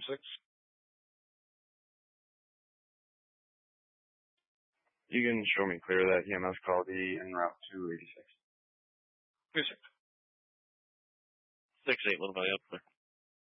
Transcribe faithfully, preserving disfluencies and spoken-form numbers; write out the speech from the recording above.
six. You can show me clear that E M S call D en route two eighty-six. Two six. Six eight, little belly up there.